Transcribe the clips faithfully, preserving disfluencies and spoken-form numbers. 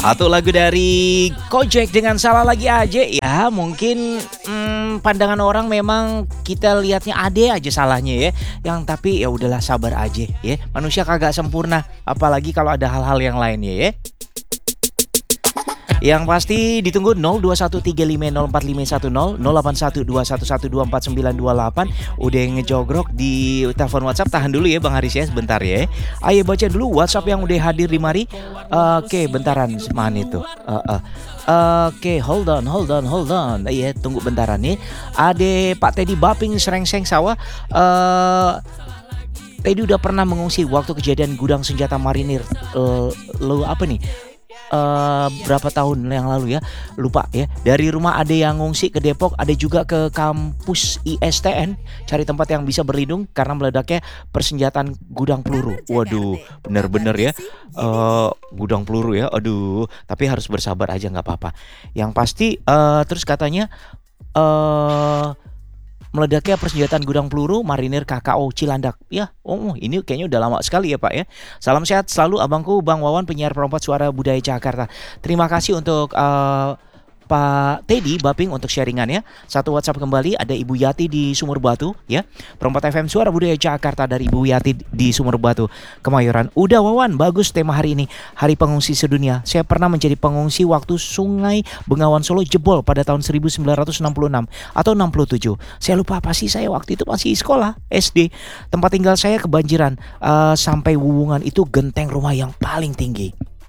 Satu lagu dari Kojek dengan Salah Lagi Aja. Ya mungkin hmm, pandangan orang memang kita lihatnya ade aja salahnya ya. Yang tapi ya udahlah sabar aja ya. Manusia kagak sempurna, apalagi kalau ada hal-hal yang lainnya ya. Yang pasti ditunggu nol dua satu tiga lima nol empat lima satu nol nol delapan satu dua satu satu dua empat sembilan dua delapan. Udah ngejogrok di telepon WhatsApp. Tahan dulu ya Bang Haris ya sebentar ya. Ayo baca dulu WhatsApp yang udah hadir di mari. uh, Oke okay, bentaran mana itu uh, uh. Oke okay, hold on hold on hold on. Iya tunggu bentaran nih. Ade Pak Teddy Baping Serengseng Sawah. uh, Teddy udah pernah mengungsi waktu kejadian gudang senjata marinir. uh, Lo apa nih Uh, berapa tahun yang lalu ya, lupa ya. Dari rumah ada yang ngungsi ke Depok, ada juga ke kampus I S T N cari tempat yang bisa berlindung karena meledaknya persenjataan gudang peluru. Waduh, bener-bener ya, uh, gudang peluru ya. Aduh, tapi harus bersabar aja nggak apa-apa. Yang pasti uh, terus katanya uh, meledaknya persenjataan gudang peluru marinir K K O Cilandak. Ya, oh ini kayaknya udah lama sekali ya Pak ya. Salam sehat selalu abangku Bang Wawan, penyiar perempat suara budaya Jakarta. Terima kasih untuk uh, Pak Teddy Baping untuk sharingannya. Satu WhatsApp kembali ada Ibu Yati di Sumur Batu ya. Perempat F M Suara Budaya Jakarta dari Ibu Yati di Sumur Batu, Kemayoran. Udah Wawan, bagus tema hari ini, Hari Pengungsi Sedunia. Saya pernah menjadi pengungsi waktu Sungai Bengawan Solo jebol pada tahun seribu sembilan ratus enam puluh enam atau enam puluh tujuh. Saya lupa pasti saya waktu itu masih sekolah S D. Tempat tinggal saya kebanjiran uh, sampai Wuwungan itu genteng rumah yang paling tinggi.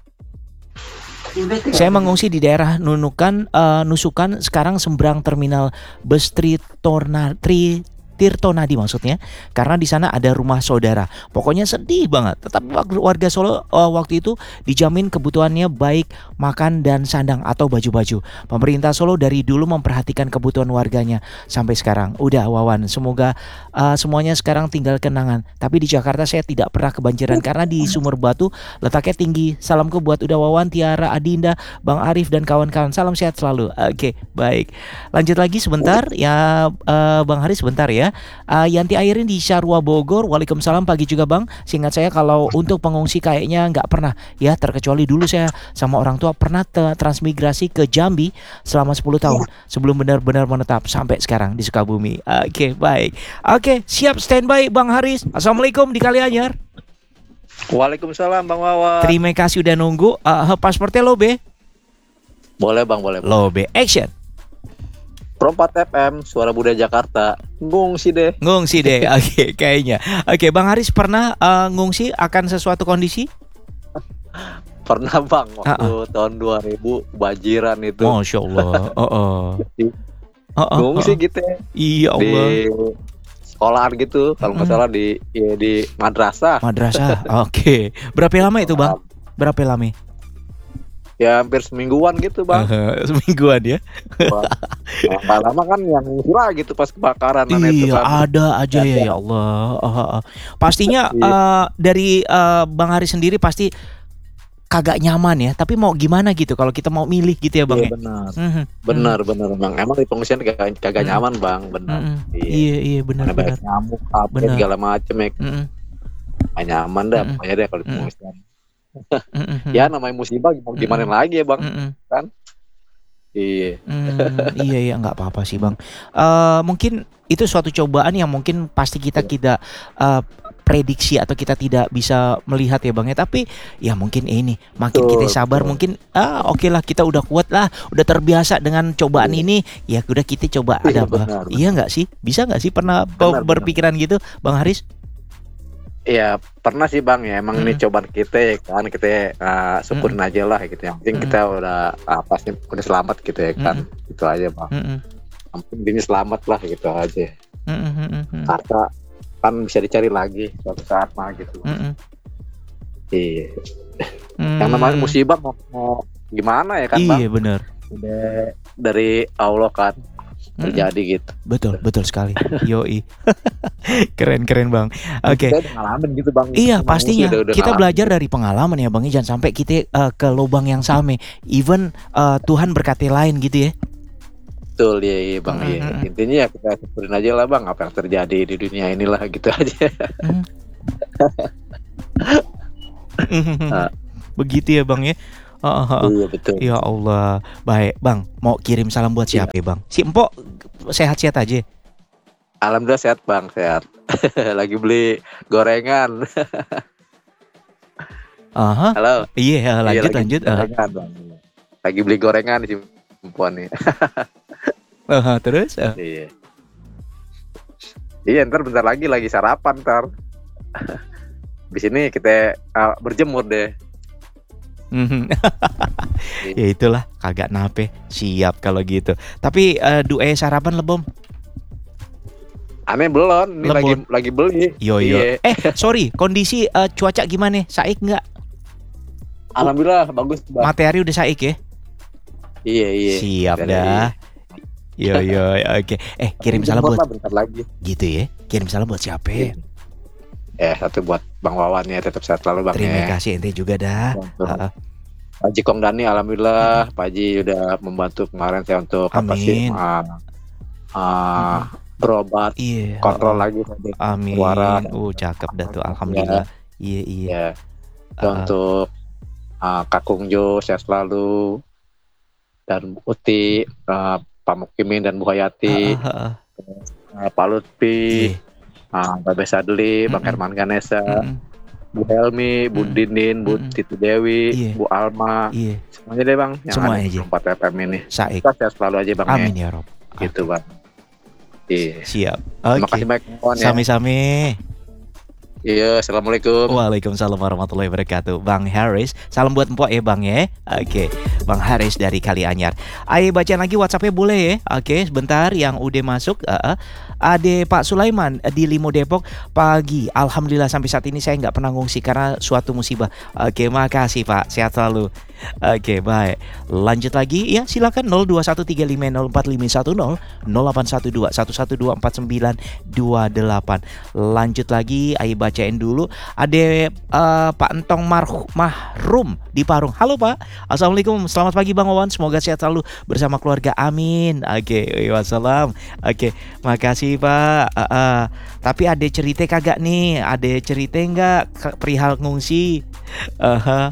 Saya mengungsi di daerah Nunukan, uh, Nusukan, sekarang seberang terminal bus Tritorna, Tri Tirtonadi maksudnya, karena di sana ada rumah saudara. Pokoknya sedih banget. Tetapi warga Solo uh, waktu itu dijamin kebutuhannya baik makan dan sandang atau baju-baju. Pemerintah Solo dari dulu memperhatikan kebutuhan warganya sampai sekarang. Udah Wawan, semoga uh, semuanya sekarang tinggal kenangan. Tapi di Jakarta saya tidak pernah kebanjiran karena di Sumur Batu letaknya tinggi. Salamku buat Udah Wawan, Tiara, Adinda, Bang Arif dan kawan-kawan. Salam sehat selalu. Oke, okay, baik. Lanjut lagi sebentar ya uh, Bang Haris sebentar ya. Uh, Yanti Airin di Syarwa Bogor. Waalaikumsalam pagi juga Bang. Seingat saya kalau untuk pengungsi kayaknya nggak pernah ya, terkecuali dulu saya sama orang tua pernah transmigrasi ke Jambi selama sepuluh tahun sebelum benar-benar menetap sampai sekarang di Sukabumi. Oke okay, baik. Oke okay, siap standby Bang Haris. Assalamualaikum di Kalianyar. Waalaikumsalam Bang Wawan. Terima kasih udah nunggu. uh, Pasportnya lo be? Boleh Bang, boleh. Lo be action. Perempat F M Suara Budaya Jakarta. Ngungsi deh. Ngungsi deh. Oke, okay, kayaknya. Oke, okay, Bang Haris pernah uh, ngungsi akan sesuatu kondisi? Pernah Bang, waktu uh-uh. tahun dua ribu banjiran itu. Masya Allah. Oh, oh. Oh, oh, ngungsi oh. gitu. Iya Allah. Di sekolahan gitu, kalau nggak salah di ya, di madrasah. Madrasah. Oke. Okay. Berapa lama itu Bang? Berapa lama? Ya hampir semingguan gitu Bang. Uh, semingguan ya. Nah, lama kan yang gila gitu pas kebakaran. Iya itu kan. ada aja ya, ya Allah. uh, uh. Pastinya uh, dari uh, Bang Hari sendiri pasti kagak nyaman ya. Tapi mau gimana gitu kalau kita mau milih gitu ya Bang. Iya, benar. Mm-hmm. Benar benar Bang. Emang di pengungsian kagak, kagak mm-hmm. nyaman Bang, benar. Mm-hmm. Iya iya, iya benar benar. Nyamuk, apa segala macem ya. Mm-hmm. Gak nyaman dah mm-hmm. pokoknya deh kalau di pengungsian. Mm-hmm. Ya namanya musibah mau gimana mm-hmm. lagi ya Bang, mm-hmm. kan? Iya. Mm, iya iya nggak apa-apa sih Bang. Uh, mungkin itu suatu cobaan yang mungkin pasti kita tidak uh, prediksi atau kita tidak bisa melihat ya Bang ya. Tapi ya mungkin ini makin betul, kita sabar betul. Mungkin ah oke okay lah kita udah kuat lah, udah terbiasa dengan cobaan iya. ini. Ya udah kita coba iya, ada benar, iya nggak sih? Bisa nggak sih pernah benar, berpikiran benar. gitu Bang Haris? Iya pernah sih Bang ya, emang hmm. ini cobaan kita ya kan, kita uh, syukurin hmm. aja lah gitu. Yang penting hmm. kita udah apa sih udah selamat gitu ya kan, hmm. itu aja Bang. Hmm. Yang penting selamat lah gitu aja. Hmm. Karena kan bisa dicari lagi suatu saat mah gitu. Hmm. Iya. Hmm. Yang namanya musibah mau, mau gimana ya kan Bang? Iya benar. Udah dari Allah kan. Terjadi mm-hmm. gitu. Betul, betul sekali. Yoi. Keren-keren Bang. Oke. Okay. Kita pengalaman gitu Bang. Iya, pastinya. Udah, udah kita ngalamin. Belajar dari pengalaman ya Bang. Jangan sampai kita uh, ke lubang yang sama. Even uh, Tuhan berkati lain gitu ya. Betul ya, iya Bang. Mm-hmm. Ya. Intinya ya kita syukurin aja lah Bang apa yang terjadi di dunia inilah gitu aja. Mm-hmm. Begitu ya Bang ya. Heeh, heeh. Iya betul. Ya Allah. Baik, Bang, mau kirim salam buat Iya. siapa ya, Bang? Si Empok sehat-sehat aja? Alhamdulillah sehat Bang, sehat. Lagi beli gorengan. Aha. Halo. Iya, Iya lanjut lagi lanjut. beli Heeh. gorengan Bang. Lagi beli gorengan si perempuan nih. Heeh, terus? Heeh. Iya. Iya, ntar bentar lagi lagi sarapan ntar. Di sini kita uh, berjemur deh. Mhm. Ya itulah, kagak nape. Siap kalau gitu. Tapi uh, duwe sarapan lebom? Aneh belum, ini lagi Lebon. lagi beli. Yo yo. Iya. Eh, sorry, kondisi uh, cuaca gimana? Saik nggak? Alhamdulillah bagus Bang. Matahari udah saik ya? Iya iya. Siap Dari- dah. Yo yo, oke. Eh, kirim salam Jemur buat lah bentar lagi. gitu ya. Kirim salam buat siapa? Iya. Eh, satu buat Bang Wawan ya, tetap sehat selalu Bang Terima ya. kasih ente juga dah. Untuk Heeh. Pak Haji Kong Dani, alhamdulillah Pak Haji udah membantu kemarin saya untuk apa sih? Amin. Uh, uh, berobat, Iya. kontrol heeh. lagi tadi. Amin. Suara. Uh, cakep dah tuh. Alhamdulillah. Iya iya. Ya. Heeh. Untuk uh, Kakung Jo sehat selalu, dan Uti, uh, Pak Mukimin dan Bu Hayati, Heeh, heeh. uh, Pak Lutfi, Iya. uh, Mbak Besadli, Bang Mm-mm. Herman Ganesa, Mm-mm. Bu Helmi, Bu Mm-mm. Dinin, Bu Mm-mm. Titi Dewi, Iya. Bu Alma, Iya. semuanya deh Bang. Yang Semua ada aja. di empat F M ini. Saik. Kita sehat selalu aja Bang Amin ya. ya Rob. Gitu Bang. Iya. Siap. Terima Oke. kasih banyak kawan ya. Sami-sami. Iya, assalamualaikum. Waalaikumsalam warahmatullahi wabarakatuh. Bang Haris, salam buat Empok ya Bang ya. Oke, Bang Haris dari Kalianyar. Ayo bacain lagi WhatsApp-nya boleh ya. Oke, sebentar yang udah masuk. Uh, uh. Ade Pak Sulaiman di Limo Depok pagi. Alhamdulillah sampai saat ini saya nggak pernah ngungsi karena suatu musibah. Oke, makasih Pak. Sehat selalu. Oke, baik. Lanjut lagi ya, silakan nol dua satu tiga lima nol empat lima satu nol nol delapan satu dua satu satu dua empat sembilan dua delapan. Lanjut lagi, ayo bacain dulu. Ada uh, Pak Entong Marh- Mahrum di Parung. Halo Pak. Assalamualaikum. Selamat pagi Bang Wawan. Semoga sehat selalu bersama keluarga. Amin. Oke, wassalam. Oke, makasih Pak. Uh, uh. Tapi ada cerita kagak nih? Ada cerita nggak ke- perihal ngungsi? Uh,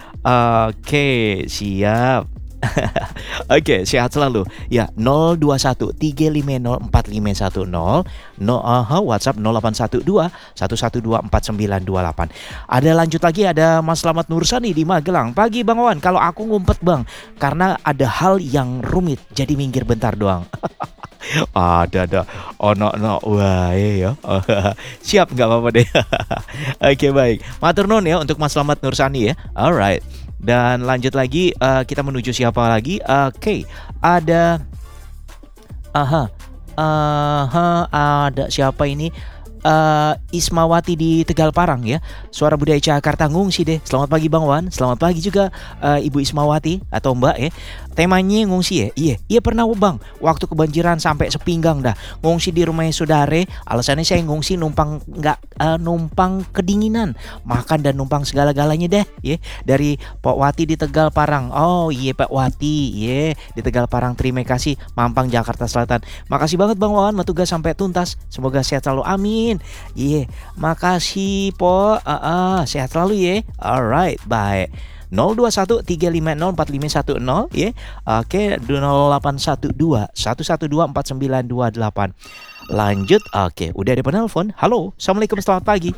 Oke, siap. Oke, sehat selalu. Ya, nol dua satu tiga lima nol empat lima satu nol. No, uh, WhatsApp nol delapan satu dua satu satu dua empat sembilan dua delapan. Ada lanjut lagi, ada Mas Slamet Nursani di Magelang. Pagi Bang Wawan, kalau aku ngumpet Bang, karena ada hal yang rumit, jadi minggir bentar doang. Ada ada ono no wah ya. Siap, nggak apa-apa deh. Oke, baik. Matur nuwun ya untuk Mas Slamet Nursani ya. Alright. Dan lanjut lagi, uh, kita menuju siapa lagi? Oke, ada aha. Aha, ada siapa ini? Uh, Ismawati di Tegal Parang ya. Suara Budaya Jakarta ngungsi deh. Selamat pagi Bang Wan. Selamat pagi juga uh, Ibu Ismawati atau Mbak ya. Temanya ngungsi ya. Iya, iya pernah Bang. Waktu kebanjiran sampai sepinggang dah. Ngungsi di rumahnya saudare. Alasannya saya ngungsi numpang nggak uh, numpang kedinginan, makan dan numpang segala-galanya deh. Ya, dari Pak Wati di Tegal Parang. Oh iya Pak Wati, iya di Tegal Parang. Terima kasih. Mampang Jakarta Selatan. Makasih banget Bang Wawan, tugas sampai tuntas. Semoga sehat selalu. Amin. Iya, yeah. Makasih Po. Uh, uh, sehat selalu ya. Alright, baik. nol dua satu tiga lima nol empat lima satu nol ya. Oke, nol delapan satu dua satu satu dua empat sembilan dua delapan. Lanjut. Oke, udah ada penelpon. Halo, Assalamualaikum, selamat pagi.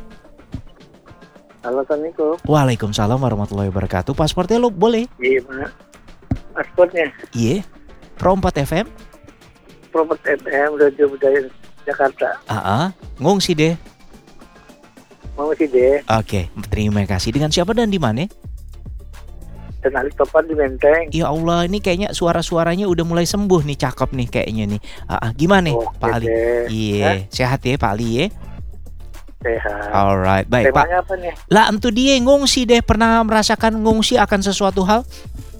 Halo, Assalamualaikum. Waalaikumsalam warahmatullahi wabarakatuh. Pasportnya lo boleh? Iya, mana? Pasportnya Iya. Pro empat F M. Pro empat F M Radio Budaya Jakarta. Ah, ngungsi deh. Mau sih deh. Oke, terima kasih. Dengan siapa dan di mana? Dan Ali Topan di Menteng. Ya Allah, ini kayaknya suara-suaranya udah mulai sembuh nih, cakep nih kayaknya nih. Ah, ah, gimana Oke Pak Ali? deh. Iya, sehat ya Pak Ali ya. Sehat. Alright, baik Pak. Temanya apa nih? Lah entu dia ngungsi deh, pernah merasakan ngungsi akan sesuatu hal?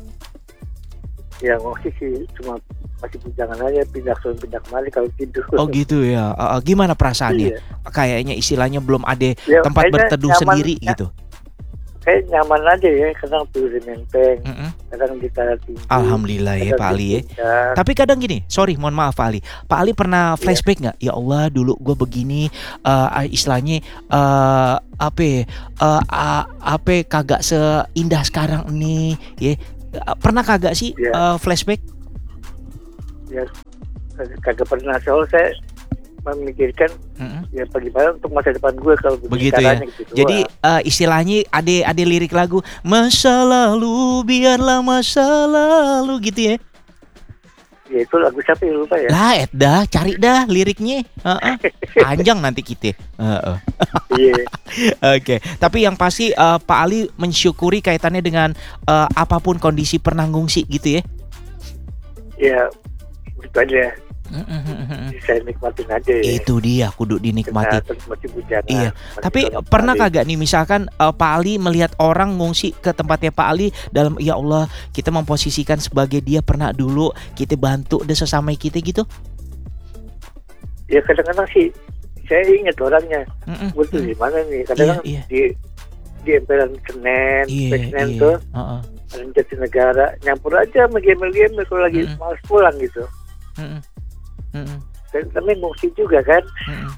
Ya ngungsi sih cuma masih bujangan aja, pindah ke pindah kemari kalau tidur. Oh gitu ya. Uh, uh, gimana perasaannya? Iya. Kayaknya istilahnya belum ada Ya, tempat kayaknya berteduh nyaman, sendiri ya. gitu. kayak nyaman aja ya, kadang tidur di menteng, Mm-mm. kadang di tanah tinggi. Alhamdulillah ya kadang Pak di Ali ya. puncak. Tapi kadang gini, sorry mohon maaf Pak Ali. Pak Ali pernah flashback nggak? Ya Allah dulu gue begini, eh, istilahnya eh, apa ya, eh, a- apa kagak seindah sekarang nih, ya. Pernah kagak sih Iya. eh, flashback? Ya kag- kagak pernah, soalnya saya memikirkan Mm-mm. ya bagaimana untuk masa depan gue kalau begini Begitu ya. caranya gitu Jadi doang. eh, istilahnya ada ada lirik lagu masa lalu biarlah masa lalu gitu ya. Ya itu lagu siapa ya, lupa ya. Lah, et dah cari dah liriknya. Heeh. Panjang nanti kita. Heeh. Iya. Oke, tapi yang pasti eh, Pak Ali mensyukuri kaitannya dengan eh, apapun kondisi pernah ngungsi gitu ya. Ya gitu aja, saya nikmatin aja ya. Itu dia kudu dinikmati. Kesehatan masih bujangan. Iya, masih tapi dalam pernah kali. kagak nih misalkan eh, Pak Ali melihat orang ngungsi ke tempatnya Pak Ali dalam ya Allah kita memposisikan sebagai dia pernah dulu kita bantu deh sesama kita gitu. Ya kadang-kadang sih saya ingat orangnya. Mm-mm. Gue tuh di mana nih? Kadang Iya, iya. di di emperan Senen, Iya, Pek Senen iya. tuh, Heeh. Jalan Jatinegara, nyampur aja sama gembel-gembel kalau lagi Mm-mm. malas pulang gitu. Mm-mm. Mm-mm. Dan tapi ngungsi juga kan. Mm-mm.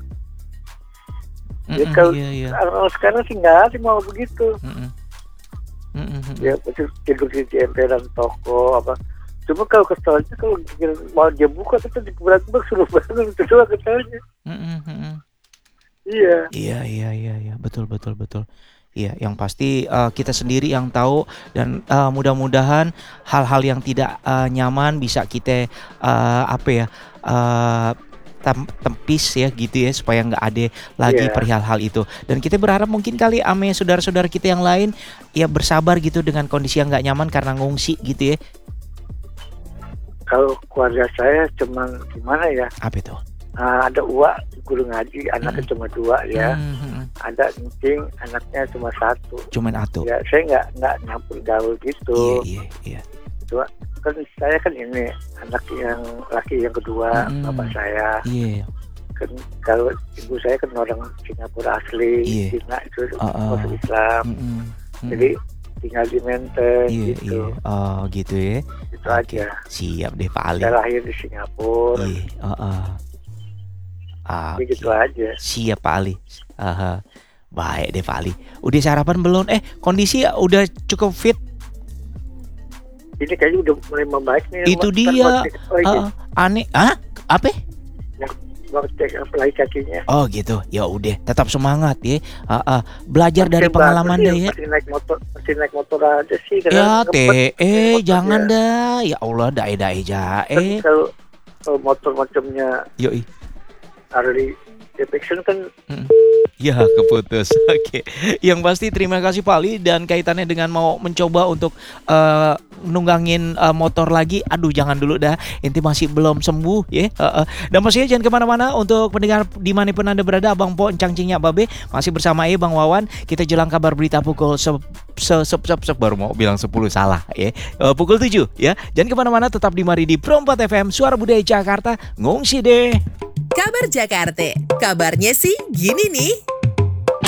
Ya, Mm-mm, kalau iya, iya. orang sekarang sih nggak ada mau begitu. Mm-mm. Mm-mm. Ya pasti tidur di di emperan toko apa. Cuma kalau kesalnya kalau kira- mau dia buka itu di keberat-keberat suruh bangun itu doang kesalnya. Mm-mm. Mm-mm. Iya. Iya iya iya iya betul betul betul. Iya, yang pasti eh, kita sendiri yang tahu dan eh, mudah-mudahan hal-hal yang tidak eh, nyaman bisa kita eh, apa ya eh, tem- tempis ya gitu ya supaya nggak ada lagi Iya. perihal hal itu. Dan kita berharap mungkin kali ame saudara-saudara kita yang lain ya bersabar gitu dengan kondisi yang nggak nyaman karena ngungsi gitu ya. Kalau keluarga saya cuman gimana ya? Apa itu? Ah, ada uak guru ngaji, anaknya Mm-mm. cuma dua ya. Hmm, hmm, hmm. Ada encing, anaknya cuma satu. Cuman atuh. Ya saya nggak nggak nyampur gaul Iya gitu. iya iya. Kan saya kan ini anak yang laki yang kedua, Mm-mm. bapak saya. Iya. Kan kalau ibu saya kan orang Singapura asli, Iya. Cina itu Uh-uh. masuk Islam. Mm-mm. Mm-mm. Jadi tinggal di Menteng Iya gitu. iya. Oh gitu ya. Itu Oke, aja. siap deh Pak Ali. Saya lahir di Singapura. Iya, heeh. Jadi Oke, gitu aja. siap Pak Ali. Aha. Baik deh Pak Ali. Udah sarapan belum? Eh, kondisi udah cukup fit? Ini kayaknya udah mulai membaik nih. Itu Ntar dia. mau cek lagi. Heeh. Aneh, ah? Apa? Mau cek apa lagi kakinya. Oh gitu. Ya udah, tetap semangat ya. Heeh. Belajar dari Masih pengalaman bagus deh sih, ya. Masih naik motor, masih naik motor aja sih. Ya kadang teh, ngepet eh motornya. jangan dah. Ya Allah, dae-dae Kan jae. kalau kalau motor macamnya Yoi. Harley Davidson kan Ya keputus. Oke. Yang pasti terima kasih Pak Ali dan kaitannya dengan mau mencoba untuk eh, nunggangin eh, motor lagi. Aduh jangan dulu dah. Inti masih belum sembuh ya. Heeh. Dan pastinya jangan kemana-mana untuk pendengar dimanapun anda berada. Abang Po Encang Cingnya Babe masih bersama E Bang Wawan. Kita jelang kabar berita pukul se se se se, se baru mau bilang sepuluh salah ya. Eh, pukul tujuh ya. Jangan kemana-mana, tetap di mari di Pro empat F M Suara Budaya Jakarta. Ngungsi deh. Kabar Jakarta, kabarnya sih gini nih.